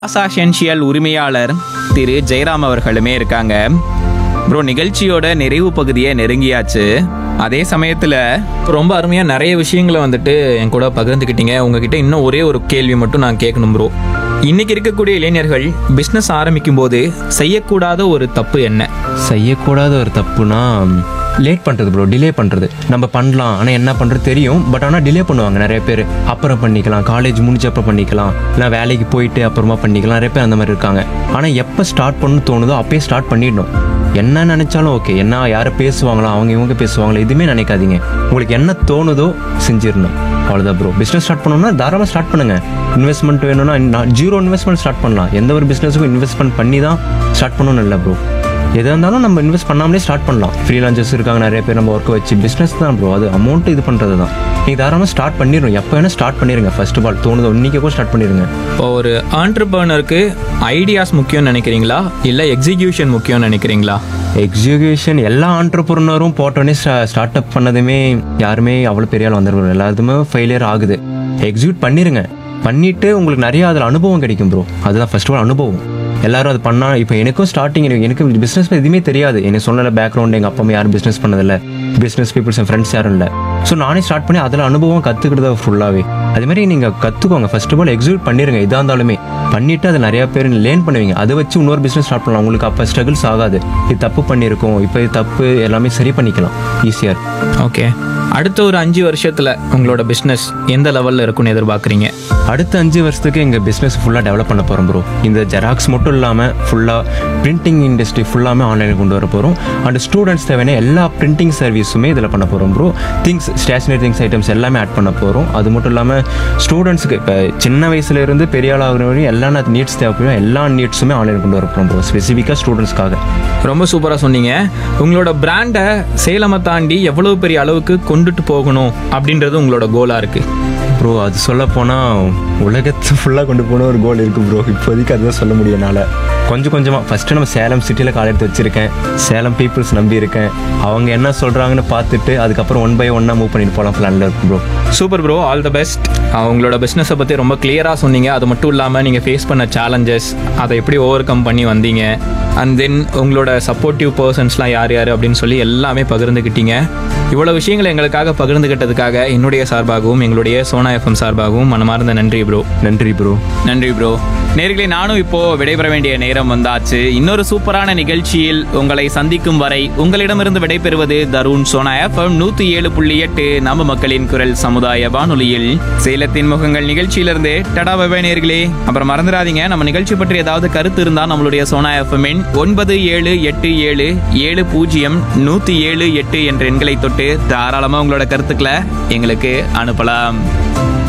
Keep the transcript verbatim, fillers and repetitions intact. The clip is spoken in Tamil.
ஆசாஷென்ஷியல் உரிமையாளர் திரு ஜெயராம் அவர்களுமே இருக்காங்க. ப்ரோ, நிகழ்ச்சியோட நிறைவு பகுதியை நெருங்கியாச்சு. அதே சமயத்தில் ரொம்ப அருமையாக நிறைய விஷயங்களை வந்துட்டு என் கூட பகிர்ந்துக்கிட்டீங்க. உங்ககிட்ட இன்னும் ஒரே ஒரு கேள்வி மட்டும் நான் கேட்கணும் ப்ரோ. இன்னைக்கு இருக்கக்கூடிய இளைஞர்கள் பிஸ்னஸ் ஆரம்பிக்கும் போது செய்யக்கூடாத ஒரு தப்பு என்ன? செய்யக்கூடாத ஒரு தப்புனா லேட் பண்ணுறது ப்ரோ, டிலே பண்ணுறது. நம்ம பண்ணலாம், ஆனால் என்ன பண்ணுறது தெரியும், பட் ஆனால் டிலே பண்ணுவாங்க நிறைய பேர். அப்புறம் பண்ணிக்கலாம், காலேஜ் முடிஞ்சப்போ பண்ணிக்கலாம், இல்லை வேலைக்கு போயிட்டு அப்புறமா பண்ணிக்கலாம், நிறைய பேர் அந்த மாதிரி இருக்காங்க. ஆனால் எப்போ ஸ்டார்ட் பண்ணணும்னு தோணுதோ அப்பயே ஸ்டார்ட் பண்ணிடணும். என்ன நினச்சாலும் ஓகே, என்ன யாரை பேசுவாங்களோ அவங்க இவங்க பேசுவாங்களோ எதுவுமே நினைக்காதீங்க. உங்களுக்கு என்ன தோணுதோ செஞ்சிடணும், அவ்வளோதான் ப்ரோ. பிஸ்னஸ் ஸ்டார்ட் பண்ணணும்னா தாராளமாக ஸ்டார்ட் பண்ணுங்கள். இன்வெஸ்ட்மெண்ட் வேணும்னா ஜீரோ இன்வெஸ்ட்மெண்ட் ஸ்டார்ட் பண்ணலாம். எந்த ஒரு பிஸ்னஸுக்கும் இன்வெஸ்ட்மெண்ட் பண்ணி தான் ஸ்டார்ட் பண்ணணும்னு இல்லை ப்ரோ. எதாக இருந்தாலும் நம்ம இன்வெஸ்ட் பண்ணாமலே ஸ்டார்ட் பண்ணலாம். ஃப்ரீலான்சர்ஸ் இருக்காங்க நிறைய பேர், நம்ம ஒர்க்கை வச்சு பிஸ்னஸ் தான் ப்ரோ. அது அமௌண்ட் இது பண்ணுறது தான். நீங்கள் தாராளமாக ஸ்டார்ட் பண்ணிடணும். எப்போ வேணால் ஸ்டார்ட் பண்ணிடுங்க. ஃபர்ஸ்ட் ஆஃப் ஆல் தோணுதோ இன்றைக்கி கூட ஸ்டார்ட் பண்ணிடுங்க. இப்போ ஒரு ஆண்டர்பிரனருக்கு ஐடியாஸ் முக்கியம்னு நினைக்கிறீங்களா, இல்லை எக்ஸிக்யூஷன் முக்கியம்னு நினைக்கிறீங்களா? எக்ஸிக்யூஷன் எல்லா ஆண்டர்பிரனரும் போட்டோன்னே ஸ்டார்ட் அப் பண்ணதுமே யாருமே அவ்வளோ பெரிய ஆள் வந்துடுவாங்க. எல்லாத்துமே ஃபெயிலியர் ஆகுது. எக்ஸிக்யூட் பண்ணிடுங்க. பண்ணிவிட்டு உங்களுக்கு நிறையா அதில் அனுபவம் கிடைக்கும் ப்ரோ. அதுதான் ஃபர்ஸ்ட் ஆஃப் ஆல் அனுபவம். எல்லாரும் அது பண்ணால், இப்போ எனக்கும் ஸ்டார்டிங் எனக்கு பிஸ்னஸ் எதுவுமே தெரியாது. எனக்கு சொன்னல பேக்ரவுண்ட் எங்கள் அப்பா அம்மா யாரும் பிஸ்னஸ் பண்ணதில்லை, பிஸ்னஸ் பீப்புள்ஸ் என் ஃப்ரெண்ட்ஸ் யாரும் இல்லை. ஸோ நானே ஸ்டார்ட் பண்ணி அதில் அனுபவம் கற்றுக்கிட்டதா ஃபுல்லாகவே. அதுமாதிரி நீங்கள் கற்றுக்கோங்க. ஃபர்ஸ்ட் ஆஃப் ஆல் எக்ஸிக்யூட் பண்ணிடுங்க. இதாக இருந்தாலுமே பண்ணிவிட்டு அதை நிறையா பேர் லேர்ன் பண்ணுவீங்க. அதை வச்சு இன்னொரு பிஸ்னஸ் ஸ்டார்ட் பண்ணலாம். உங்களுக்கு அப்போ ஸ்ட்ரகிள்ஸ் ஆகாது. இது தப்பு பண்ணியிருக்கோம், இப்போ இது தப்பு, எல்லாமே சரி பண்ணிக்கலாம் ஈஸியாக. ஓகே, அடுத்த ஒரு அஞ்சு வருஷத்தில் உங்களோட பிஸ்னஸ் எந்த லெவலில் இருக்குன்னு எதிர்பார்க்குறீங்க? அடுத்த அஞ்சு வருஷத்துக்கு எங்கள் பிஸ்னஸ் ஃபுல்லாக டெவலப் பண்ண போகிறோம் ப்ரோ. இந்த ஜெராக்ஸ் மட்டும் இல்லாமல் ஃபுல்லாக பிரிண்டிங் இண்டஸ்ட்ரி ஃபுல்லாமே ஆன்லைனில் கொண்டு வர போகிறோம். அண்ட் ஸ்டூடெண்ட்ஸ் தேவையான எல்லா பிரிண்டிங் சர்வீஸுமே இதில் பண்ண போகிறோம் bro. Things, stationery things, items எல்லாமே ஆட் பண்ண போகிறோம். அது மட்டும் இல்லாமல் ஸ்டூடெண்ட்ஸுக்கு இப்போ சின்ன வயசுலேருந்து பெரிய ஆள் ஆகிற வரையும் எல்லா நீட்ஸ் தேவைப்படும், எல்லா நீட்ஸுமே ஆன்லைனில் கொண்டு வர போகிறோம் ப்ரோ, ஸ்பெசிஃபிக்காக ஸ்டூடெண்ட்ஸ்க்காக. ரொம்ப சூப்பராக சொன்னீங்க. உங்களோட பிராண்டை சேலமை தாண்டி எவ்வளோ பெரிய அளவுக்கு கொண்டுட்டு போகணும் அப்படின்றது உங்களோட கோலாக இருக்குது ப்ரோ? அது சொல்ல போனால் உலகத்தை ஃபுல்லாக கொண்டு போன ஒரு கோல் இருக்குது ப்ரோ. இப்போதைக்கு அதுதான் சொல்ல முடியும் என்னால். கொஞ்சம் கொஞ்சமாக ஃபஸ்ட்டு நம்ம சேலம் சிட்டியில் கால் எடுத்து வச்சுருக்கேன். சேலம் பீப்புள்ஸ் நம்பி இருக்கேன். அவங்க என்ன சொல்கிறாங்கன்னு பார்த்துட்டு அதுக்கப்புறம் ஒன் பை ஒன்னாக மூவ் பண்ணிட்டு போகலாம் பிளானில் இருக்கும் bro. Super bro, all the best. உங்களோட பிஸ்னஸை பற்றி ரொம்ப கிளியராக சொன்னீங்க. அது மட்டும் இல்லாமல் நீங்கள் ஃபேஸ் பண்ண சேலஞ்சஸ், அதை எப்படி ஓவர் கம் பண்ணி வந்தீங்க, அண்ட் தென் உங்களோட சப்போர்ட்டிவ் பர்சன்ஸ்லாம் யார் யார் அப்படின்னு சொல்லி எல்லாமே பகிர்ந்துக்கிட்டீங்க. இவ்வளோ விஷயங்களை எங்களுக்காக பகிர்ந்துக்கிட்டதுக்காக என்னுடைய சார்பாகவும் எங்களுடைய சோனா எஃப்எம் சார்பாகவும் மனமார்ந்த நன்றி ப்ரோ. நன்றி ப்ரோ. நன்றி ப்ரோ. நேர்களே, நானும் இப்போ விடைபெற வேண்டிய நேரம் வந்தாச்சு. இன்னொரு சூப்பரான நிகழ்ச்சியில் உங்களை சந்திக்கும் வரை உங்களிடமிருந்து விடைபெறுவது தருண். சோனா எஃப்எம் நூத்தி ஏழு புள்ளி எட்டு நம்ம மக்களின் குரல் சமுதாய வானொலியில் சேலத்தின் முகங்கள் நிகழ்ச்சியிலிருந்து டடா பை பை நேர்களே. அப்புறம் மறந்துடாதீங்க, நம்ம நிகழ்ச்சி பற்றி ஏதாவது கருத்து இருந்தால் நம்மளுடைய சோனா எஃப்எம் எண் ஒன்பது ஏழு எட்டு ஏழு ஏழு பூஜ்ஜியம் நூத்தி ஏழு எட்டு என்ற எண்களை தொட்டு தாராளமா உங்களோட கருத்துக்களை எங்களுக்கு அனுப்பலாம்.